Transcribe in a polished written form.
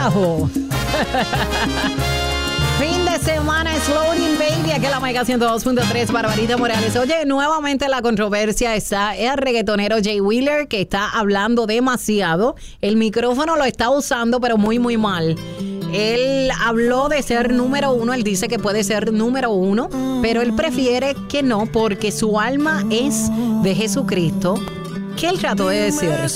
trabajo. Fin de semana es loading, baby. Aquí en la Mega 102.3, Barbarita Morales. Oye, nuevamente la controversia está el reggaetonero Jay Wheeler, que está hablando demasiado. El micrófono lo está usando, pero muy, muy mal. Él habló de ser número uno. Él dice que puede ser número uno, pero él prefiere que no, porque su alma es de Jesucristo. ¿Qué él trató de decir?